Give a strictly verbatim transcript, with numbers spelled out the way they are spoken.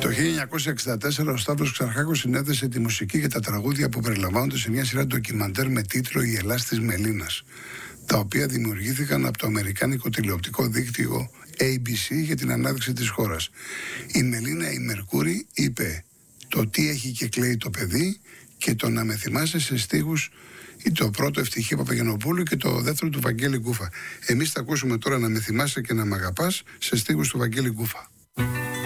Το χίλια εννιακόσια εξήντα τέσσερα ο Σταύρος Ξαρχάκος συνέθεσε τη μουσική και τα τραγούδια που περιλαμβάνονται σε μια σειρά ντοκιμαντέρ με τίτλο «Η Ελλάς της Μελίνας», τα οποία δημιουργήθηκαν από το αμερικάνικο τηλεοπτικό δίκτυο έι μπι σι για την ανάδειξη της χώρας. Η Μελίνα η Μερκούρη είπε «Το τι έχει και κλαίει το παιδί» και το «Να με θυμάσαι» σε στίχους το πρώτο Ευτυχία Παπαγενοπούλου και το δεύτερο του Βαγγέλη Γκούφα. Εμείς θα ακούσουμε τώρα «Να με θυμάσαι και να μ' αγαπάς» σε στίχους του Βαγγέλη Γκούφα.